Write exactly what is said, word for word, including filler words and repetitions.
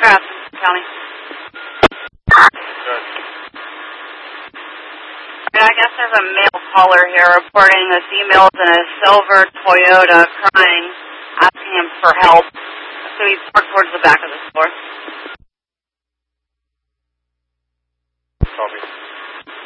Crap, County. Good. I guess there's a male caller here reporting a female's in a silver Toyota crying, asking him for help. So he's parked towards the back of the store.